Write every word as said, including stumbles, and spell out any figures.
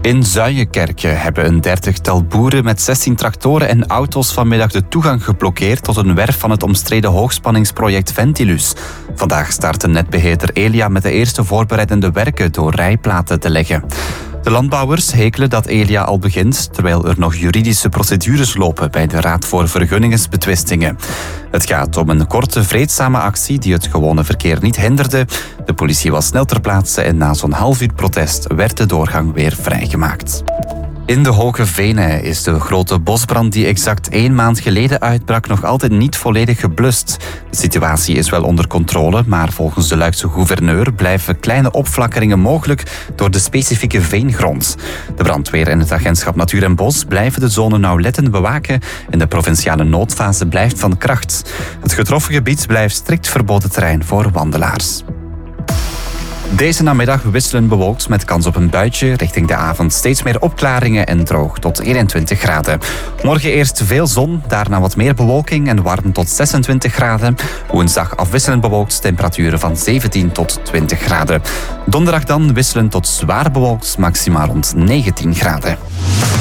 In Zuijenkerke hebben een dertigtal boeren met zestien tractoren en auto's vanmiddag de toegang geblokkeerd tot een werf van het omstreden hoogspanningsproject Ventilus. Vandaag startte netbeheerder Elia met de eerste voorbereidende werken door rijplaten te leggen. De landbouwers hekelen dat Elia al begint, terwijl er nog juridische procedures lopen bij de Raad voor Vergunningenbetwistingen. Het gaat om een korte, vreedzame actie die het gewone verkeer niet hinderde. De politie was snel ter plaatse en na zo'n half uur protest werd de doorgang weer vrijgemaakt. In de Hoge Venen is de grote bosbrand die exact één maand geleden uitbrak nog altijd niet volledig geblust. De situatie is wel onder controle, maar volgens de Luikse gouverneur blijven kleine opflakkeringen mogelijk door de specifieke veengrond. De brandweer en het agentschap Natuur en Bos blijven de zone nauwlettend bewaken en de provinciale noodfase blijft van kracht. Het getroffen gebied blijft strikt verboden terrein voor wandelaars. Deze namiddag wisselen bewolkt met kans op een buitje. Richting de avond steeds meer opklaringen en droog tot eenentwintig graden. Morgen eerst veel zon, daarna wat meer bewolking en warm tot zesentwintig graden. Woensdag afwisselend bewolkt, temperaturen van zeventien tot twintig graden. Donderdag dan wisselen tot zwaar bewolkt, maximaal rond negentien graden.